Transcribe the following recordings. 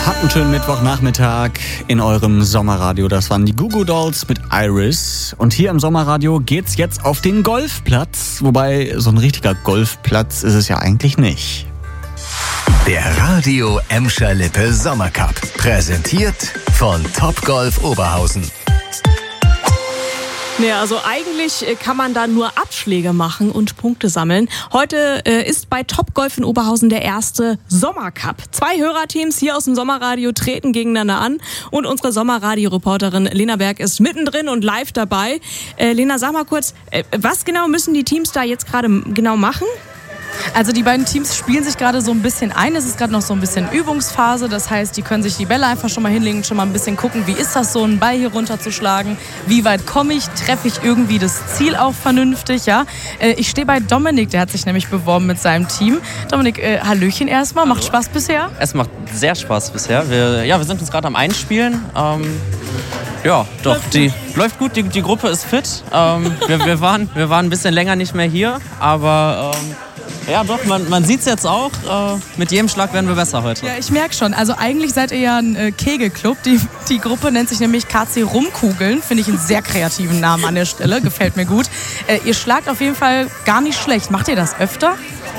Habt einen schönen Mittwochnachmittag in eurem Sommerradio. Das waren die Goo Goo Dolls mit Iris. Und hier im Sommerradio geht's jetzt auf den Golfplatz. Wobei, so ein richtiger Golfplatz ist es ja eigentlich nicht. Der Radio Emscher Lippe Sommercup. Präsentiert von Topgolf Oberhausen. Ja, also eigentlich kann man da nur Abschläge machen und Punkte sammeln. Heute ist bei Topgolf in Oberhausen der erste Sommercup. 2 Hörerteams hier aus dem Sommerradio treten gegeneinander an und unsere Sommerradio-Reporterin Lena Berg ist mittendrin und live dabei. Lena, sag mal kurz, was genau müssen die Teams da jetzt gerade genau machen? Also die beiden Teams spielen sich gerade so ein bisschen ein. Es ist gerade noch so ein bisschen Übungsphase. Das heißt, die können sich die Bälle einfach schon mal hinlegen und schon mal ein bisschen gucken, wie ist das so, einen Ball hier runterzuschlagen? Wie weit komme ich? Treffe ich irgendwie das Ziel auch vernünftig? Ja? Ich stehe bei Dominik, der hat sich nämlich beworben mit seinem Team. Dominik, Hallöchen erstmal. Macht Spaß bisher? Es macht sehr Spaß bisher. Wir sind uns gerade am Einspielen. Die läuft gut, die Gruppe ist fit. Wir waren ein bisschen länger nicht mehr hier, aber man sieht es jetzt auch. Mit jedem Schlag werden wir besser heute. Ja, ich merke schon. Also eigentlich seid ihr ja ein Kegelclub. Die Gruppe nennt sich nämlich KC Rumkugeln. Finde ich einen sehr kreativen Namen an der Stelle. Gefällt mir gut. Ihr schlagt auf jeden Fall gar nicht schlecht. Macht ihr das öfter?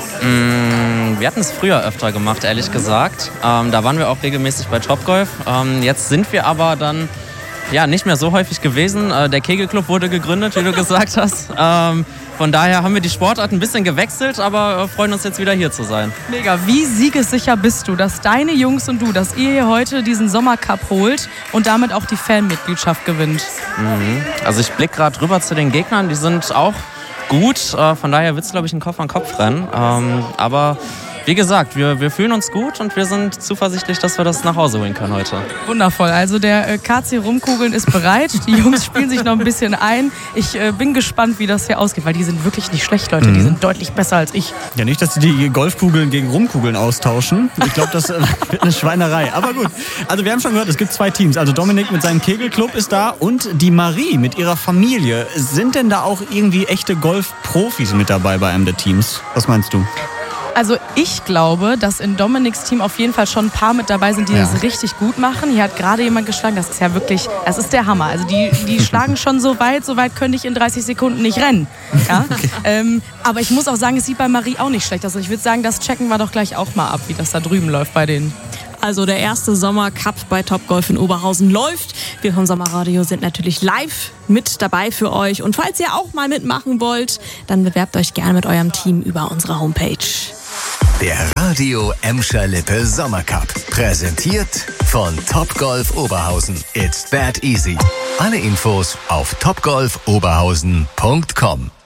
Wir hatten es früher öfter gemacht, ehrlich gesagt. Da waren wir auch regelmäßig bei Topgolf. Jetzt sind wir aber dann nicht mehr so häufig gewesen. Der Kegelclub wurde gegründet, wie du gesagt hast. Von daher haben wir die Sportart ein bisschen gewechselt, aber freuen uns jetzt wieder hier zu sein. Mega. Wie siegessicher bist du, dass deine Jungs und du, dass ihr hier heute diesen Sommercup holt und damit auch die Fanmitgliedschaft gewinnt? Also ich blicke gerade rüber zu den Gegnern, die sind auch gut. Von daher wird es, glaube ich, ein Kopf-an-Kopf-Rennen. Aber wie gesagt, wir fühlen uns gut und wir sind zuversichtlich, dass wir das nach Hause holen können heute. Wundervoll. Also der KC Rumkugeln ist bereit. Die Jungs spielen sich noch ein bisschen ein. Ich bin gespannt, wie das hier ausgeht, weil die sind wirklich nicht schlecht, Leute. Die sind deutlich besser als ich. Ja, nicht, dass die Golfkugeln gegen Rumkugeln austauschen. Ich glaube, das wird eine Schweinerei. Aber gut. Also wir haben schon gehört, es gibt 2 Teams. Also Dominik mit seinem Kegelclub ist da und die Marie mit ihrer Familie. Sind denn da auch irgendwie echte Golfprofis mit dabei bei einem der Teams? Was meinst du? Also ich glaube, dass in Dominiks Team auf jeden Fall schon ein paar mit dabei sind, die das richtig gut machen. Hier hat gerade jemand geschlagen, das ist ja wirklich, das ist der Hammer. Also die schlagen schon so weit könnte ich in 30 Sekunden nicht rennen. Ja? Okay. Aber ich muss auch sagen, es sieht bei Marie auch nicht schlecht aus. Also ich würde sagen, das checken wir doch gleich auch mal ab, wie das da drüben läuft bei denen. Also der erste Sommercup bei Topgolf in Oberhausen läuft. Wir vom Sommerradio sind natürlich live mit dabei für euch. Und falls ihr auch mal mitmachen wollt, dann bewerbt euch gerne mit eurem Team über unsere Homepage. Der Radio Emscher Lippe Sommercup. Präsentiert von Topgolf Oberhausen. It's that easy. Alle Infos auf topgolfoberhausen.com.